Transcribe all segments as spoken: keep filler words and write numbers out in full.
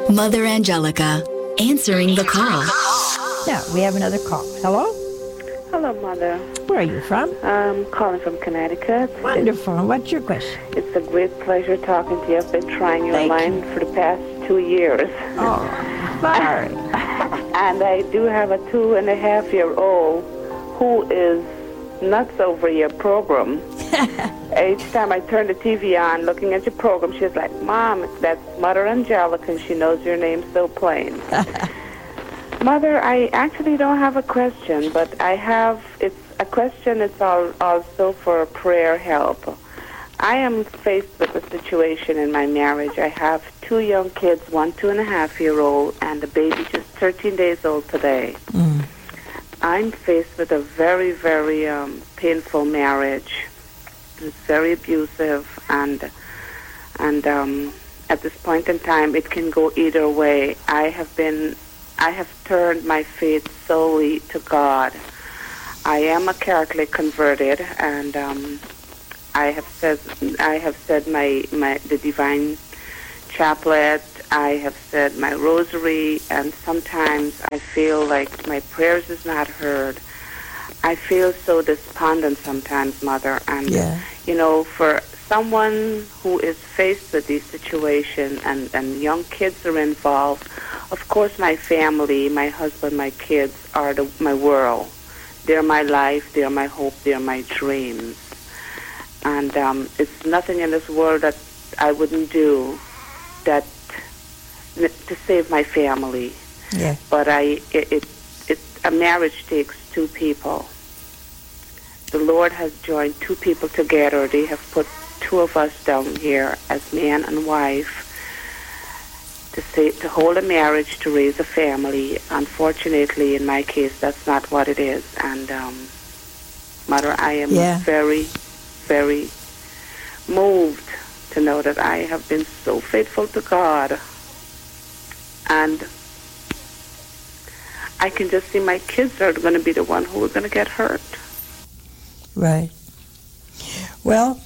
Mother Angelica, answering the call. Now, we have another call. Hello? Hello, Mother. Where are you from? I'm calling from Connecticut. Wonderful. What's your question? It's a great pleasure talking to you. I've been trying your Thank line you. for the past two years. Oh, sorry. And I do have a two and a half year old who is nuts over your program. Each time I turn the T V on, looking at your program, she's like, Mom, that's Mother Angelica, and she knows your name so plain. Mother, I actually don't have a question, but I have, it's a question, it's all, also for prayer help. I am faced with a situation in my marriage. I have two young kids, one two and a half year old, and a baby just thirteen days old today. Mm. I'm faced with a very, very um, painful marriage. It's very abusive, and and um, at this point in time, it can go either way. I have been, I have turned my faith solely to God. I am a Catholic converted, and um, I have said, I have said my, my the Divine Chaplet. I have said my rosary, and sometimes I feel like my prayers is not heard. I feel so despondent sometimes, Mother, and Yeah. you know, for someone who is faced with this situation, and, and young kids are involved, of course my family, my husband, my kids are the, my world. They're my life, they're my hope, they're my dreams. And um, it's nothing in this world that I wouldn't do that to save my family. Yeah. But I, it, it, it, a marriage takes two people. The Lord has joined two people together. They have put two of us down here as man and wife to say, to hold a marriage, to raise a family. Unfortunately, in my case, that's not what it is. And um, Mother, I am Yeah. very, very moved to know that I have been so faithful to God. And I can just see my kids are going to be the one who are going to get hurt. Right. Well,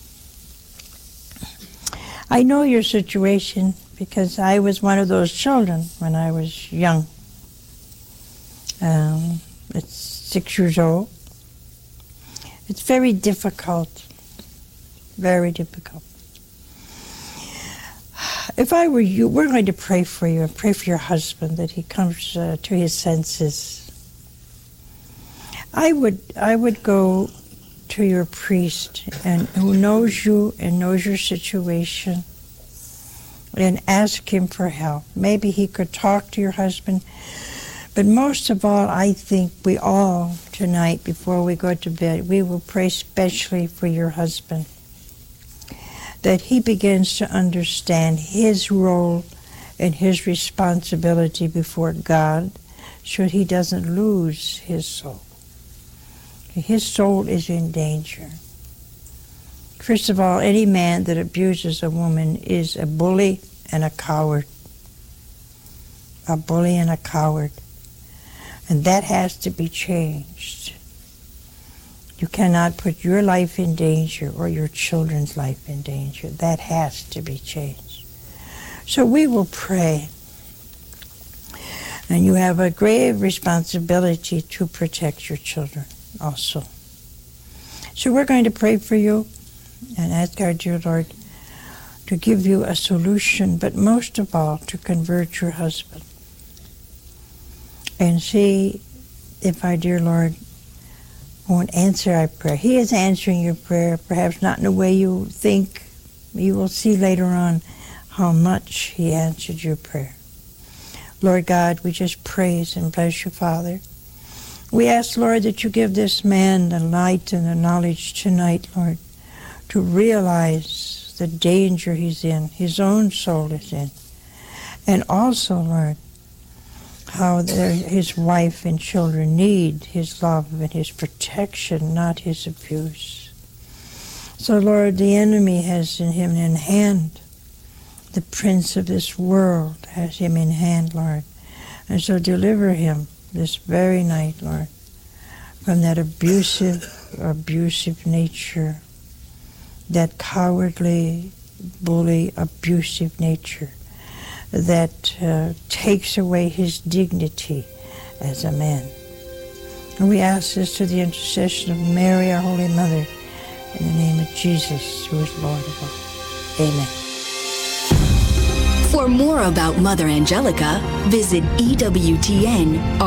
I know your situation because I was one of those children when I was young. Um, it's six years old. It's very difficult, very difficult. If I were you, we're going to pray for you and pray for your husband that he comes uh, to his senses. I would, I would go to your priest and who knows you and knows your situation and ask him for help. Maybe he could talk to your husband. But most of all, I think we all tonight, before we go to bed, we will pray specially for your husband, that he begins to understand his role and his responsibility before God, so he doesn't lose his soul. His soul is in danger. First of all, any man that abuses a woman is a bully and a coward. A bully and a coward. And that has to be changed. You cannot put your life in danger or your children's life in danger. That has to be changed. So we will pray. And you have a grave responsibility to protect your children also. So we're going to pray for you and ask our dear Lord to give you a solution, but most of all to convert your husband. And see if our dear Lord won't answer our prayer. He is answering your prayer, perhaps not in the way you think. You will see later on how much he answered your prayer. Lord God, we just praise and bless you, Father. We ask, Lord, that you give this man the light and the knowledge tonight, Lord, to realize the danger he's in, his own soul is in. And also, Lord, how his wife and children need his love and his protection, not his abuse. So, Lord, the enemy has in him in hand. The prince of this world has him in hand, Lord. And so deliver him this very night, Lord, from that abusive, abusive nature, that cowardly, bully, abusive nature that uh, takes away his dignity as a man. And we ask this through the intercession of Mary, our Holy Mother, in the name of Jesus, who is Lord of all. Amen. For more about Mother Angelica, visit E W T N